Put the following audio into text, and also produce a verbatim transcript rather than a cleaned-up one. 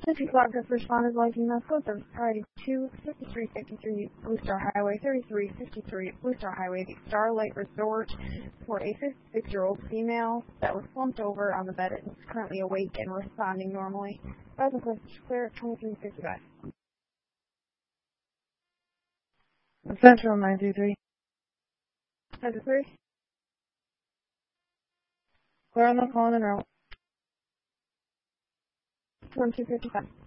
Century Flagship responded liking the code of Priority two, fifty-three fifty-three Blue Star Highway, thirty-three fifty-three Blue Star Highway, the Starlight Resort, for a fifty-six-year-old female that was slumped over on the bed and is currently awake and responding normally. Present clear twenty-three fifty-five. Central nine two three. Present three. Clear on the call and route. twenty-two fifty-five.